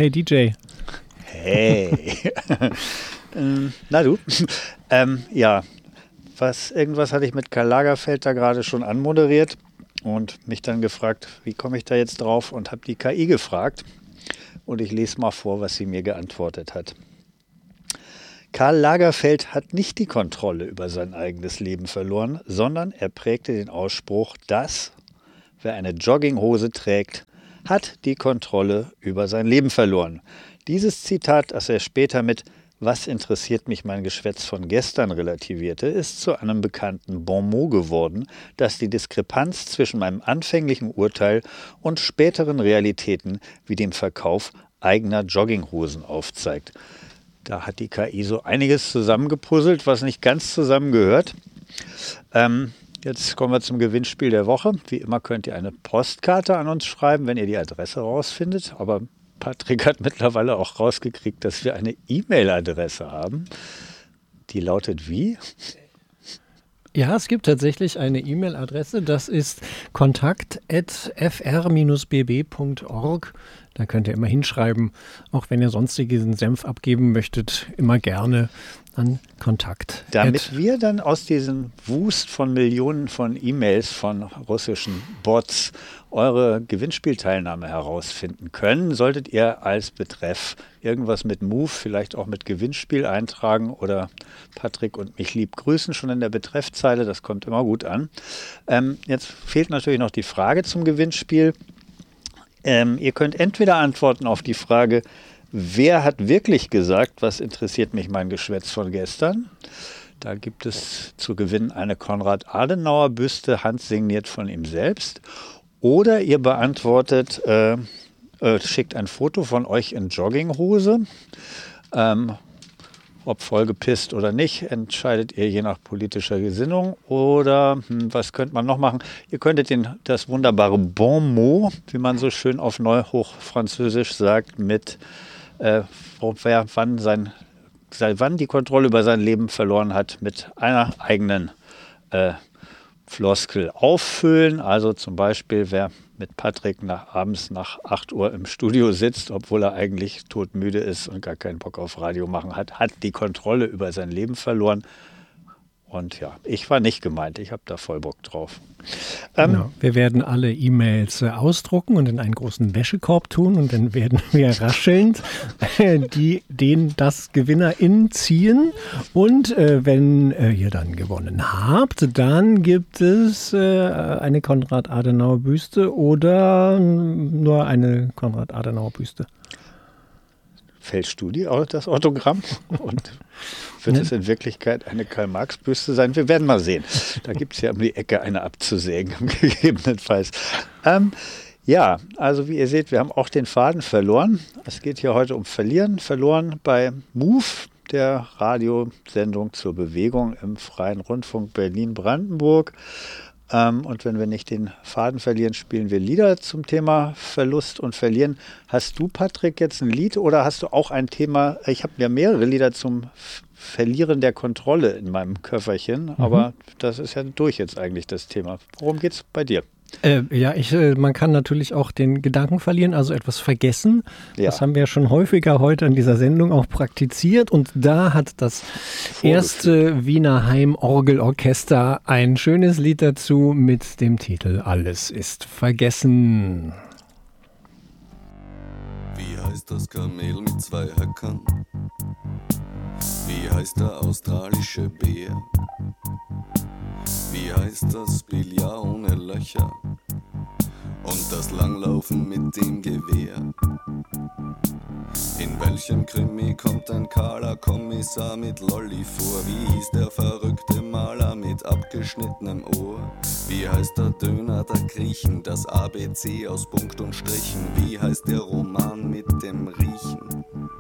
Hey DJ. Hey. Na du? Ja, irgendwas hatte ich mit Karl Lagerfeld da gerade schon anmoderiert und mich dann gefragt, wie komme ich da jetzt drauf, und habe die KI gefragt. Und ich lese mal vor, was sie mir geantwortet hat. Karl Lagerfeld hat nicht die Kontrolle über sein eigenes Leben verloren, sondern er prägte den Ausspruch, dass wer eine Jogginghose trägt, hat die Kontrolle über sein Leben verloren. Dieses Zitat, das er später mit "Was interessiert mich mein Geschwätz von gestern" relativierte, ist zu einem bekannten Bonmot geworden, das die Diskrepanz zwischen meinem anfänglichen Urteil und späteren Realitäten wie dem Verkauf eigener Jogginghosen aufzeigt. Da hat die KI so einiges zusammengepuzzelt, was nicht ganz zusammengehört. Jetzt kommen wir zum Gewinnspiel der Woche. Wie immer könnt ihr eine Postkarte an uns schreiben, wenn ihr die Adresse rausfindet. Aber Patrick hat mittlerweile auch rausgekriegt, dass wir eine E-Mail-Adresse haben. Die lautet wie? Ja, es gibt tatsächlich eine E-Mail-Adresse. Das ist kontakt@fr-bb.org. Da könnt ihr immer hinschreiben, auch wenn ihr sonstigen Senf abgeben möchtet, immer gerne an Kontakt. Damit wir dann aus diesem Wust von Millionen von E-Mails von russischen Bots eure Gewinnspielteilnahme herausfinden können, solltet ihr als Betreff irgendwas mit Move, vielleicht auch mit Gewinnspiel eintragen oder Patrick und mich lieb grüßen schon in der Betreffzeile. Das kommt immer gut an. Jetzt fehlt natürlich noch die Frage zum Gewinnspiel. Ihr könnt entweder antworten auf die Frage, wer hat wirklich gesagt, was interessiert mich mein Geschwätz von gestern? Da gibt es zu gewinnen eine Konrad-Adenauer-Büste, handsigniert von ihm selbst. Oder ihr beantwortet, schickt ein Foto von euch in Jogginghose. Ob vollgepisst oder nicht, entscheidet ihr je nach politischer Gesinnung. Oder was könnte man noch machen? Ihr könntet das wunderbare Bonmot, wie man so schön auf Neuhochfranzösisch sagt, mit wann die Kontrolle über sein Leben verloren hat, mit einer eigenen Floskel auffüllen. Also zum Beispiel, wer mit Patrick abends nach 8 Uhr im Studio sitzt, obwohl er eigentlich todmüde ist und gar keinen Bock auf Radio machen hat, hat die Kontrolle über sein Leben verloren. Und ja, ich war nicht gemeint, ich habe da voll Bock drauf. Genau. Wir werden alle E-Mails ausdrucken und in einen großen Wäschekorb tun und dann werden wir raschelnd das GewinnerInnen ziehen. Und wenn ihr dann gewonnen habt, dann gibt es eine Konrad-Adenauer-Büste oder nur eine Konrad-Adenauer-Büste. Fälschst du das Autogramm? Und wird es in Wirklichkeit eine Karl-Marx-Büste sein? Wir werden mal sehen. Da gibt es ja um die Ecke eine abzusägen, gegebenenfalls. Ja, also wie ihr seht, wir haben auch den Faden verloren. Es geht hier heute um Verloren bei Move, der Radiosendung zur Bewegung im Freien Rundfunk Berlin-Brandenburg. Und wenn wir nicht den Faden verlieren, spielen wir Lieder zum Thema Verlust und Verlieren. Hast du, Patrick, jetzt ein Lied oder hast du auch ein Thema? Ich habe ja mehrere Lieder zum Verlieren der Kontrolle in meinem Köfferchen, aber das ist ja durch jetzt eigentlich das Thema. Worum geht's bei dir? Man kann natürlich auch den Gedanken verlieren, also etwas vergessen. Ja. Das haben wir schon häufiger heute in dieser Sendung auch praktiziert. Und da hat das erste Wiener Heimorgelorchester ein schönes Lied dazu mit dem Titel "Alles ist vergessen". Wie heißt das Kamel mit 2 Höckern? Wie heißt der australische Bär? Wie heißt das Billard ohne Löcher? Und das Langlaufen mit dem Gewehr? In welchem Krimi kommt ein kahler Kommissar mit Lolli vor? Wie hieß der verrückte Maler mit abgeschnittenem Ohr? Wie heißt der Döner der Griechen, das ABC aus Punkt und Strichen? Wie heißt der Roman mit dem Riechen?